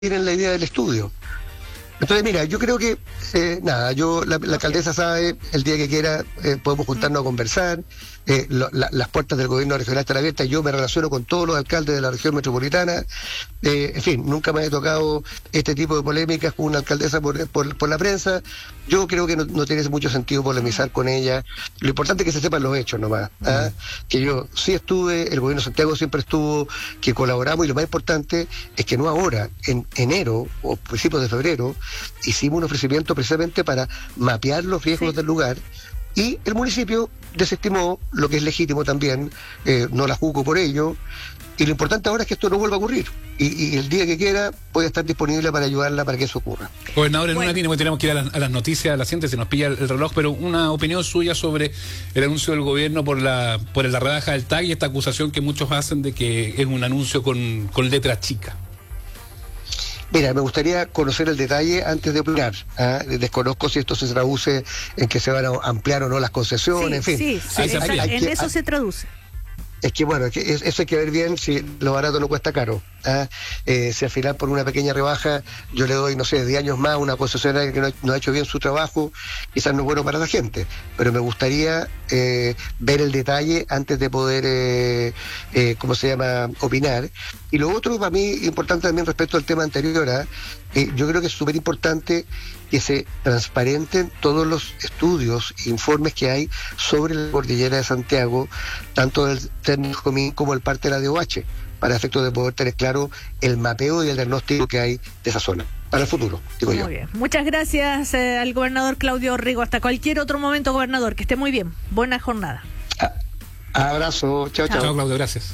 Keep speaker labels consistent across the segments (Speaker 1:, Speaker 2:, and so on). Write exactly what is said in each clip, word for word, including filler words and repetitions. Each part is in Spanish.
Speaker 1: tienen la idea del estudio. Entonces, mira, yo creo que, eh, nada, yo, la, la alcaldesa sabe, el día que quiera eh, podemos juntarnos a conversar, eh, lo, la, las puertas del gobierno regional están abiertas, yo me relaciono con todos los alcaldes de la región metropolitana, eh, en fin, nunca me he tocado este tipo de polémicas con una alcaldesa por, por, por la prensa, yo creo que no, no tiene mucho sentido polemizar con ella, lo importante es que se sepan los hechos nomás, ¿ah? Que yo sí estuve, el gobierno de Santiago siempre estuvo, que colaboramos, y lo más importante es que no ahora, en enero o principios de febrero, hicimos un ofrecimiento precisamente para mapear los riesgos sí. del lugar, y el municipio desestimó, lo que es legítimo también, eh, no la juzgo por ello, y lo importante ahora es que esto no vuelva a ocurrir, y, y el día que quiera puede estar disponible para ayudarla para que eso ocurra.
Speaker 2: Gobernador, en
Speaker 1: bueno.
Speaker 2: una línea, tenemos que ir a, la, a las noticias, a la siguiente, se nos pilla el, el reloj, pero una opinión suya sobre el anuncio del gobierno por la por la rebaja del T A C y esta acusación que muchos hacen de que es un anuncio con, con letra chica.
Speaker 1: Mira, me gustaría conocer el detalle antes de opinar. ¿eh? Desconozco si esto se traduce en que se van a ampliar o no las concesiones,
Speaker 3: sí,
Speaker 1: en fin.
Speaker 3: Sí, sí,
Speaker 1: hay, hay, hay
Speaker 3: en
Speaker 1: que,
Speaker 3: eso
Speaker 1: hay,
Speaker 3: se traduce.
Speaker 1: Es que bueno, es que eso hay que ver bien si lo barato no cuesta caro. ¿ah? Eh, si al final por una pequeña rebaja yo le doy, no sé, diez años más a una concesionaria que no, no ha hecho bien su trabajo, quizás no es bueno para la gente, pero me gustaría eh, ver el detalle antes de poder, eh, eh, ¿cómo se llama?, opinar. Y lo otro para mí importante también respecto al tema anterior, ¿ah? eh, yo creo que es súper importante que se transparenten todos los estudios e informes que hay sobre la cordillera de Santiago, tanto del técnico común como el parte de la D O H, para efectos de poder tener claro el mapeo y el diagnóstico que hay de esa zona, para el futuro, digo yo.
Speaker 3: Muy bien. Muchas gracias eh, al gobernador Claudio Rigo. Hasta cualquier otro momento, gobernador, que esté muy bien. Buena jornada.
Speaker 1: Ah, abrazo, chao, chao.
Speaker 2: Chao, Claudio, gracias.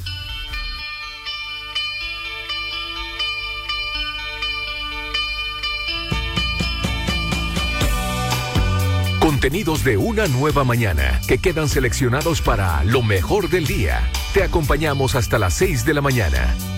Speaker 4: Contenidos de una nueva mañana que quedan seleccionados para lo mejor del día. Te acompañamos hasta las seis de la mañana.